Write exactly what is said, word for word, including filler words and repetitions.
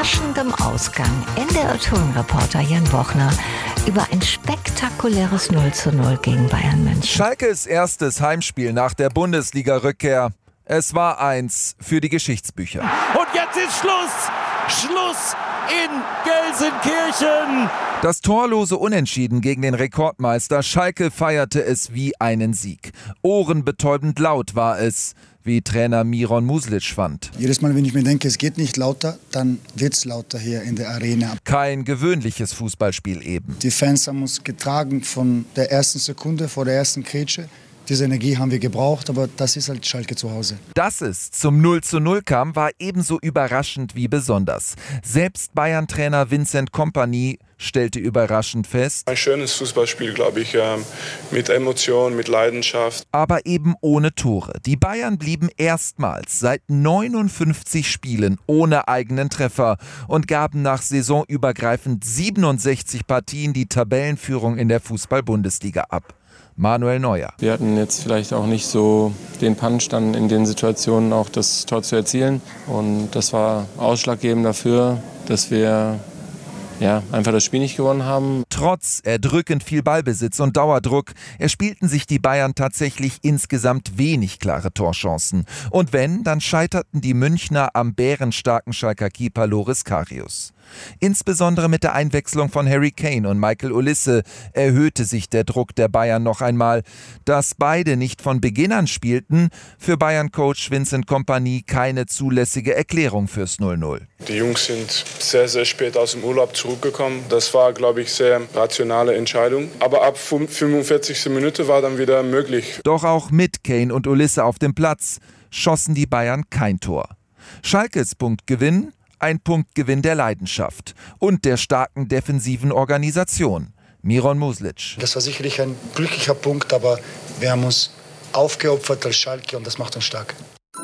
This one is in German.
überraschendem Ausgang N D R-Tourenreporter Jan Bochner über ein spektakuläres null zu null gegen Bayern München. Schalkes erstes Heimspiel nach der Bundesliga-Rückkehr. Es war eins für die Geschichtsbücher. Und jetzt ist Schluss! Schluss in Gelsenkirchen! Das torlose Unentschieden gegen den Rekordmeister Schalke feierte es wie einen Sieg. Ohrenbetäubend laut war es, wie Trainer Miron Muslic fand. Jedes Mal, wenn ich mir denke, es geht nicht lauter, dann wird es lauter hier in der Arena. Kein gewöhnliches Fußballspiel eben. Die Fans haben uns getragen von der ersten Sekunde, vor der ersten Grätsche. Diese Energie haben wir gebraucht, aber das ist halt Schalke zu Hause. Dass es zum null zu null kam, war ebenso überraschend wie besonders. Selbst Bayern-Trainer Vincent Kompany stellte überraschend fest: Ein schönes Fußballspiel, glaube ich, mit Emotion, mit Leidenschaft. Aber eben ohne Tore. Die Bayern blieben erstmals seit neunundfünfzig Spielen ohne eigenen Treffer und gaben nach saisonübergreifend siebenundsechzig Partien die Tabellenführung in der Fußball-Bundesliga ab. Manuel Neuer. Wir hatten jetzt vielleicht auch nicht so den Punch, dann in den Situationen auch das Tor zu erzielen. Und das war ausschlaggebend dafür, dass wir ja, einfach das Spiel nicht gewonnen haben. Trotz erdrückend viel Ballbesitz und Dauerdruck erspielten sich die Bayern tatsächlich insgesamt wenig klare Torchancen. Und wenn, dann scheiterten die Münchner am bärenstarken Schalker Keeper Loris Karius. Insbesondere mit der Einwechslung von Harry Kane und Michael Olise erhöhte sich der Druck der Bayern noch einmal. Dass beide nicht von Beginn an spielten, für Bayern-Coach Vincent Kompany keine zulässige Erklärung fürs null null. Die Jungs sind sehr, sehr spät aus dem Urlaub zurückgekommen. Das war, glaube ich, sehr rationale Entscheidung. Aber ab fünfundvierzigsten Minute war dann wieder möglich. Doch auch mit Kane und Olise auf dem Platz schossen die Bayern kein Tor. Schalkes Punktgewinn? Ein Punktgewinn der Leidenschaft und der starken defensiven Organisation. Miron Muslic. Das war sicherlich ein glücklicher Punkt, aber wir haben uns aufgeopfert als Schalke und das macht uns stark.